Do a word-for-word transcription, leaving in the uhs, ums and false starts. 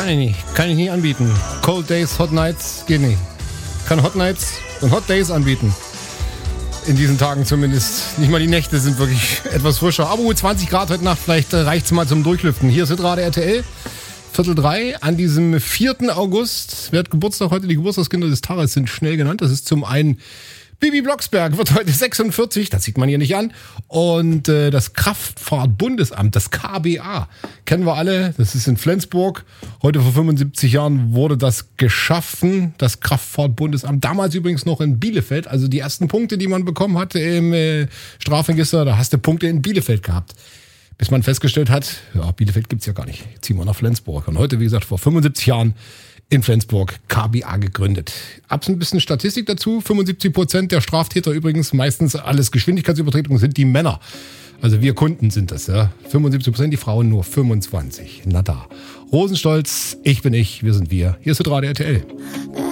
ich nicht. Kann ich nicht anbieten. Cold Days, Hot Nights, geht nicht. Kann Hot Nights und Hot Days anbieten. In diesen Tagen zumindest. Nicht mal die Nächte sind wirklich etwas frischer. Aber gut, zwanzig Grad heute Nacht, vielleicht reicht es mal zum Durchlüften. Hier ist gerade R T L, Viertel drei, an diesem vierten August. Wer hat Geburtstag heute? Die Geburtstagskinder des Tages sind schnell genannt. Das ist zum einen Bibi Blocksberg, wird heute sechsundvierzig, das sieht man hier nicht an. Und äh, das Kraftfahrtbundesamt, das K B A, kennen wir alle, das ist in Flensburg. Heute vor fünfundsiebzig Jahren wurde das geschaffen, das Kraftfahrtbundesamt. Damals übrigens noch in Bielefeld, also die ersten Punkte, die man bekommen hatte im äh, Strafregister, da hast du Punkte in Bielefeld gehabt. Bis man festgestellt hat, ja, Bielefeld gibt's ja gar nicht, ziehen wir nach Flensburg. Und heute, wie gesagt, vor fünfundsiebzig Jahren in Flensburg K B A gegründet. Ab ein bisschen Statistik dazu. fünfundsiebzig Prozent der Straftäter übrigens, meistens alles Geschwindigkeitsübertretungen, sind die Männer. Also wir Kunden sind das, ja. fünfundsiebzig Prozent, die Frauen nur fünfundzwanzig. Na da. Rosenstolz, ich bin ich, wir sind wir. Hier ist Radio R T L.